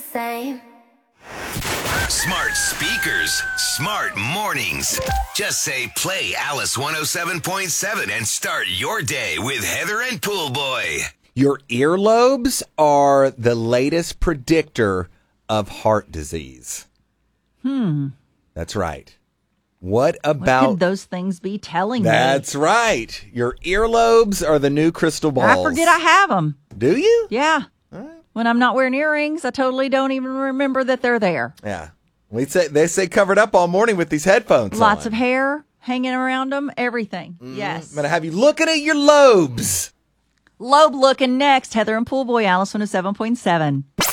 same. Smart speakers, smart mornings. Just say play Alice 107.7 and start your day with Heather and Pool Boy. Your earlobes are the latest predictor of heart disease. That's right. What could those things be telling me? That's right. Your earlobes are the new crystal balls. I forget I have them. Do you? Yeah. When I'm not wearing earrings, I totally don't even remember that they're there. Yeah. They say covered up all morning with these headphones Lots on. of hair hanging around them, everything. Yes. I'm going to have you looking at your lobes. Lobe looking next. Heather and Pool Boy, Alice 107.7.